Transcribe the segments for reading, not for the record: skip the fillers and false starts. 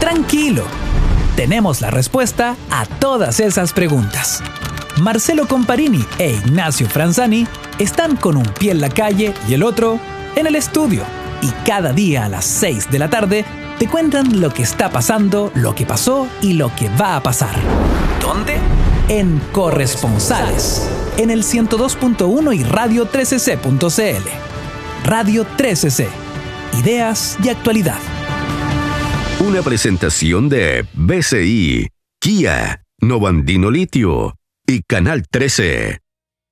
Tranquilo, tenemos la respuesta a todas esas preguntas. Marcelo Comparini e Ignacio Franzani están con un pie en la calle y el otro en el estudio. Y cada día a las 6 de la tarde te cuentan lo que está pasando, lo que pasó y lo que va a pasar. ¿Dónde? En Corresponsales, en el 102.1 y Radio 13C.cl. Radio 13C. Ideas y actualidad. Una presentación de BCI, Kia, Novandino Litio y Canal 13.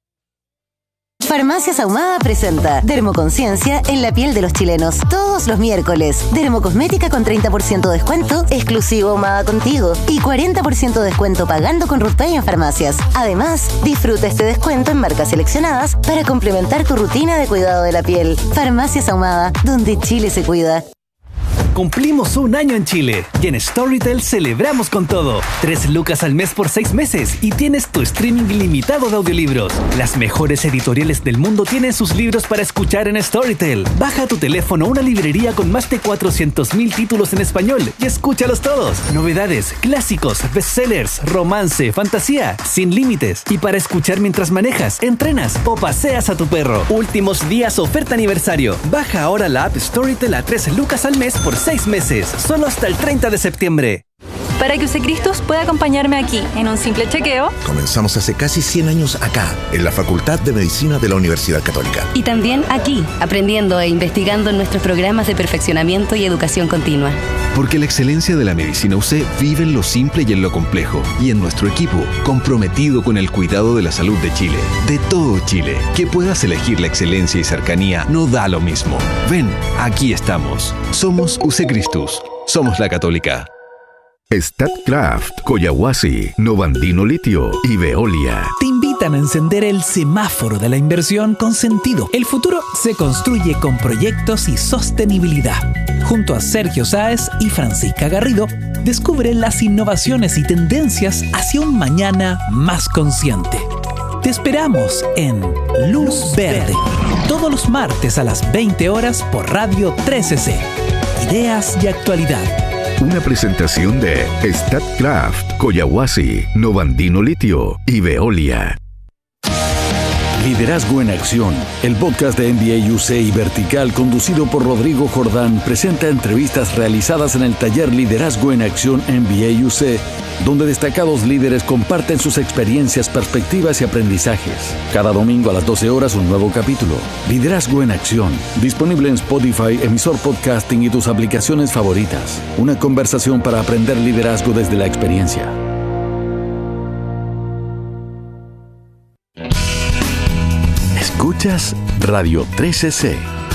Farmacias Ahumada presenta Dermoconciencia en la piel de los chilenos. Todos los miércoles. Dermocosmética con 30% de descuento, exclusivo Ahumada Contigo. Y 40% de descuento pagando con RutPay en farmacias. Además, disfruta este descuento en marcas seleccionadas para complementar tu rutina de cuidado de la piel. Farmacias Ahumada, donde Chile se cuida. Cumplimos un año en Chile y en Storytel celebramos con todo. 3 lucas al mes por 6 meses y tienes tu streaming ilimitado de audiolibros. Las mejores editoriales del mundo tienen sus libros para escuchar en Storytel. Baja a tu teléfono una librería con más de 400.000 títulos en español y escúchalos todos. Novedades, clásicos, bestsellers, romance, fantasía, sin límites. Y para escuchar mientras manejas, entrenas o paseas a tu perro. Últimos días oferta aniversario. Baja ahora la app Storytel a 3 lucas al mes por 6 meses, solo hasta el 30 de septiembre. Para que Usecristus pueda acompañarme aquí en un simple chequeo. Comenzamos hace casi 100 años acá, en la Facultad de Medicina de la Universidad Católica. Y también aquí, aprendiendo e investigando en nuestros programas de perfeccionamiento y educación continua. Porque la excelencia de la medicina UC vive en lo simple y en lo complejo. Y en nuestro equipo, comprometido con el cuidado de la salud de Chile. De todo Chile. Que puedas elegir la excelencia y cercanía no da lo mismo. Ven, aquí estamos. Somos Usecristus. Somos la Católica. Statkraft, Coyahuasi, Novandino Litio y Veolia Te invitan a encender el semáforo de la inversión con sentido. El futuro se construye con proyectos y sostenibilidad. Junto a Sergio Sáez y Francisca Garrido, descubre las innovaciones y tendencias hacia un mañana más consciente. Te esperamos en Luz Verde, todos los martes a las 20 horas por Radio 13C. Ideas y actualidad. Una presentación de Statkraft, Coyahuasi, Novandino Litio y Veolia. Liderazgo en Acción, el podcast de NBA UC y Vertical conducido por Rodrigo Jordán presenta entrevistas realizadas en el taller Liderazgo en Acción NBA UC, donde destacados líderes comparten sus experiencias, perspectivas y aprendizajes. Cada domingo a las 12 horas un nuevo capítulo. Liderazgo en Acción, disponible en Spotify, emisor podcasting y tus aplicaciones favoritas. Una conversación para aprender liderazgo desde la experiencia. Escuchas Radio 13C.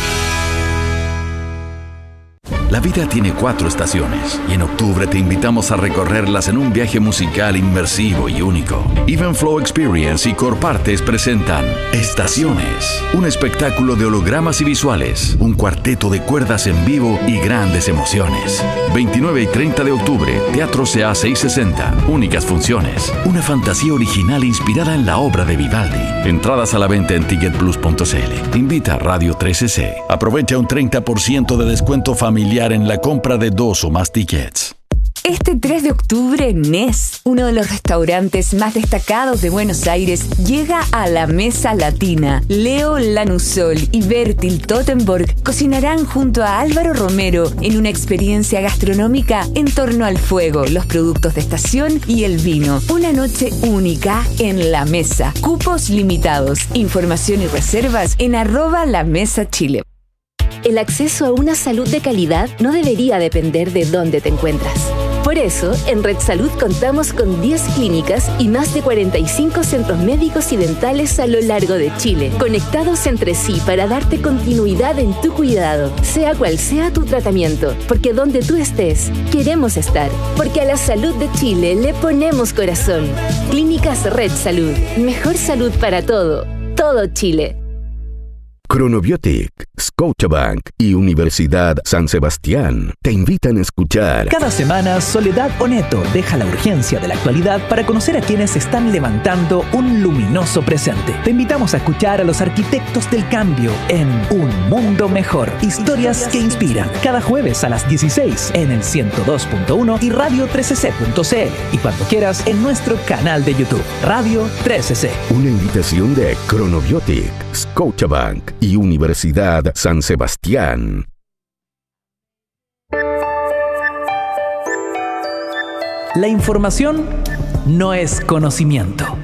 La vida tiene 4 estaciones y en octubre te invitamos a recorrerlas en un viaje musical inmersivo y único. Evenflow Experience y Corpartes presentan Estaciones, un espectáculo de hologramas y visuales, un cuarteto de cuerdas en vivo y grandes emociones. 29 y 30 de octubre, Teatro CA 660, únicas funciones, una fantasía original inspirada en la obra de Vivaldi. Entradas a la venta en ticketplus.cl. Invita a Radio 13C. Aprovecha un 30% de descuento familiar en la compra de 2 o más tickets. Este 3 de octubre, Nes, uno de los restaurantes más destacados de Buenos Aires, llega a la Mesa Latina. Leo Lanusol y Bertil Tottenborg cocinarán junto a Álvaro Romero en una experiencia gastronómica en torno al fuego, los productos de estación y el vino. Una noche única en La Mesa. Cupos limitados. Información y reservas en @LaMesaChile. El acceso a una salud de calidad no debería depender de dónde te encuentras. Por eso, en Red Salud contamos con 10 clínicas y más de 45 centros médicos y dentales a lo largo de Chile, conectados entre sí para darte continuidad en tu cuidado, sea cual sea tu tratamiento, porque donde tú estés, queremos estar, porque a la salud de Chile le ponemos corazón. Clínicas Red Salud, mejor salud para todo Chile. Chronobiotic, Scotiabank y Universidad San Sebastián te invitan a escuchar. Cada semana, Soledad Oneto deja la urgencia de la actualidad para conocer a quienes están levantando un luminoso presente. Te invitamos a escuchar a los arquitectos del cambio en Un Mundo Mejor. Historias que inspiran. Cada jueves a las 16 en el 102.1 y radio13c.cl. Y cuando quieras en nuestro canal de YouTube, Radio 13C. Una invitación de Chronobiotic, Scotiabank y Universidad San Sebastián. La información no es conocimiento.